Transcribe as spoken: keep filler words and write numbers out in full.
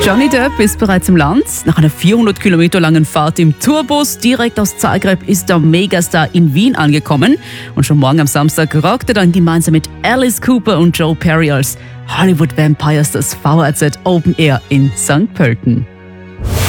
Johnny Depp ist bereits im Land. Nach einer vierhundert Kilometer langen Fahrt im Tourbus direkt aus Zagreb ist der Megastar in Wien angekommen. Und schon morgen am Samstag rockt er dann gemeinsam mit Alice Cooper und Joe Perry als Hollywood Vampires das V R Z Open Air in Sankt Pölten.